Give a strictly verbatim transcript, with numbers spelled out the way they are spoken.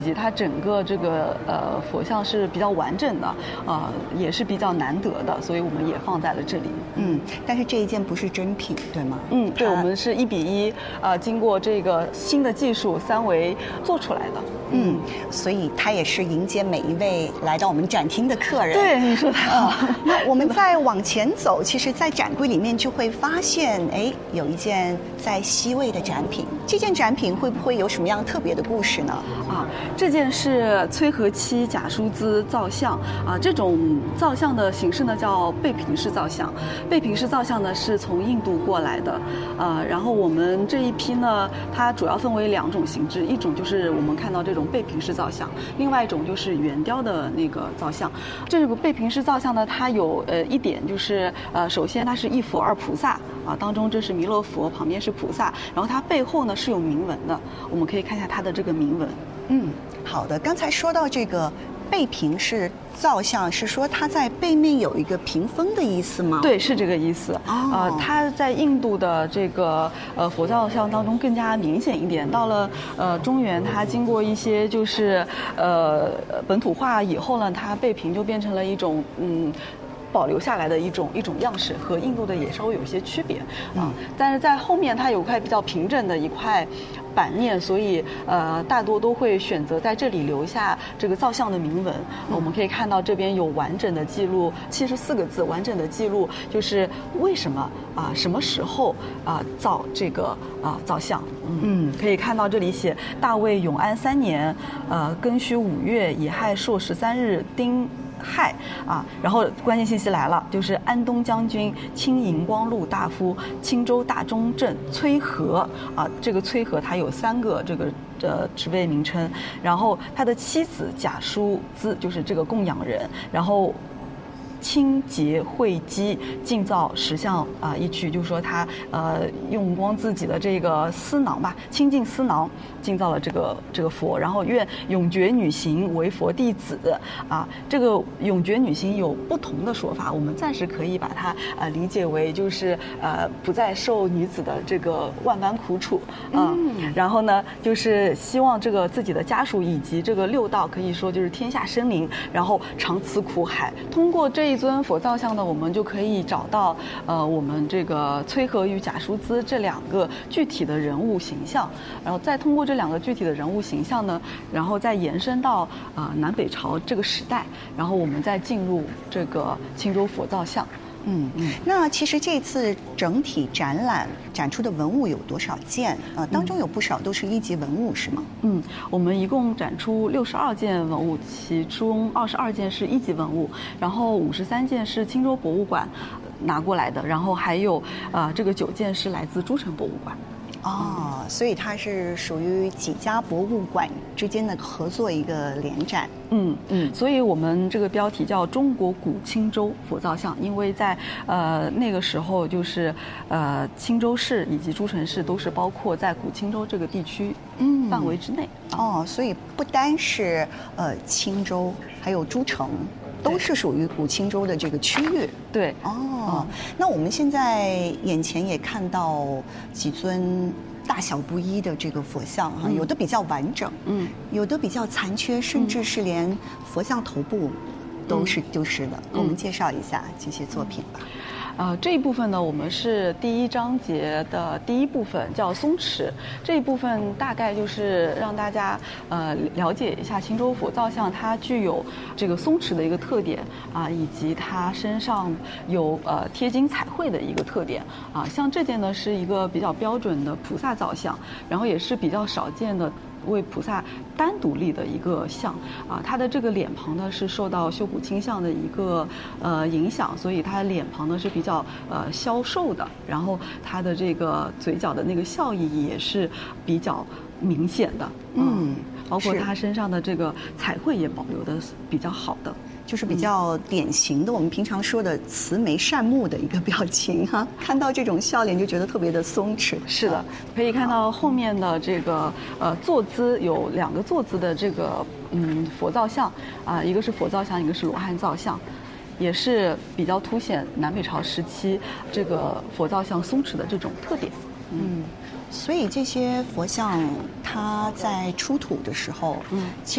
以及它整个这个呃佛像是比较完整的，呃也是比较难得的，所以我们也放在了这里。 嗯，但是这一件不是真品，对吗？ 嗯，对，我们是一比一，呃，经过这个新的技术三维做出来的。 嗯，所以它也是迎接每一位来到我们展厅的客人。 对，你说的好。 嗯，那我们再往前走，其实，在展柜里面就会发现，哎，有一件在西魏的展品。这件展品会不会有什么样特别的故事呢？ 啊，这件是崔和漆假书兹造像啊，这种造像的形式呢叫背平式造像。背平式造像呢是从印度过来的，呃，然后我们这一批呢，它主要分为两种形制，一种就是我们看到这种背平式造像，另外一种就是圆雕的那个造像。这个背平式造像呢，它有呃一点就是呃，首先它是一佛二菩萨啊，当中这是弥勒佛，旁边是菩萨，然后它背后呢是有铭文的，我们可以看一下它的这个铭文。 嗯，好的。刚才说到这个背平式造像，是说它在背面有一个屏风的意思吗？ 对，是这个意思。 哦、 呃，它在印度的这个呃佛造像当中更加明显一点。到了呃中原，它经过一些就是呃本土化以后呢，它背屏就变成了一种嗯。保留下来的一种一种样式，和印度的也稍微有一些区别啊、嗯。但是在后面它有块比较平整的一块版面，所以呃大多都会选择在这里留下这个造像的铭文。嗯、我们可以看到这边有完整的记录，七十四个字完整的记录，就是为什么啊、呃、什么时候啊、呃、造这个啊、呃、造像。嗯, 嗯，可以看到这里写大魏永安三年，呃庚戌五月乙亥朔十三日丁。亥啊，然后关键信息来了，就是安东将军、清荧光禄大夫、青州大中正崔和啊，这个崔和他有三个这个呃职位名称，然后他的妻子贾叔兹就是这个供养人，然后。清洁慧基净造石像啊、呃、一曲，就是说他呃用光自己的这个丝囊吧，清净丝囊净造了这个这个佛，然后愿永觉女行为佛弟子啊。这个永觉女行有不同的说法，我们暂时可以把它呃理解为就是呃不再受女子的这个万般苦楚啊、嗯。然后呢，就是希望这个自己的家属以及这个六道可以说就是天下生灵，然后长此苦海。通过这一尊佛造像呢，我们就可以找到呃我们这个崔和与贾叔兹这两个具体的人物形象，然后再通过这两个具体的人物形象呢，然后再延伸到呃南北朝这个时代，然后我们再进入这个青州佛造像。 嗯嗯，那其实这次整体展览展出的文物有多少件？呃，当中有不少都是一级文物，是吗？ 嗯，我们一共展出六十二件文物，其中二十二件是一级文物，然后五十三件是青州博物馆拿过来的，然后还有啊、呃、这个九件是来自诸城博物馆。 哦，所以它是属于几家博物馆之间的合作一个联展。 嗯嗯，所以我们这个标题叫中国古青州佛造像，因为在呃那个时候就是呃青州市以及诸城市都是包括在古青州这个地区嗯范围之内。 嗯、哦，所以不单是呃青州，还有诸城。都是属于古青州的这个区域。 对哦、嗯，那我们现在眼前也看到几尊大小不一的这个佛像哈、嗯，有的比较完整，嗯，有的比较残缺，甚至是连佛像头部都是丢失的。给、嗯、我们介绍一下这些作品吧。 呃，这一部分呢，我们是第一章节的第一部分，叫松池。这一部分大概就是让大家呃了解一下青州佛造像，它具有这个松池的一个特点啊、呃，以及它身上有呃贴金彩绘的一个特点啊。像这件呢是一个比较标准的菩萨造像，然后也是比较少见的。为菩萨单独立的一个像啊，它的这个脸庞呢是受到修补倾向的一个呃影响，所以它脸庞呢是比较呃消瘦的，然后它的这个嘴角的那个笑意也是比较明显的，嗯，包括它身上的这个彩绘也保留的比较好的。 就是比较典型的、嗯、我们平常说的慈眉善目的一个表情哈、啊，看到这种笑脸就觉得特别的松弛。 是的，可以看到后面的这个呃坐姿有两个坐姿的这个嗯佛造像啊、呃，一个是佛造像，一个是罗汉造像，也是比较凸显南北朝时期这个佛造像松弛的这种特点。 嗯，所以这些佛像它在出土的时候，嗯，其